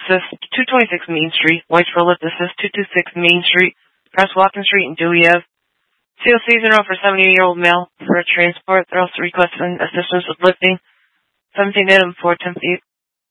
assist 226 Main Street. Whitesville, lift assist 226 Main Street. Press Walking Street and Dewey Ave. COCs are out for 70-year-old male for transport. They're also requesting assistance with lifting. 17 item 4 10 feet.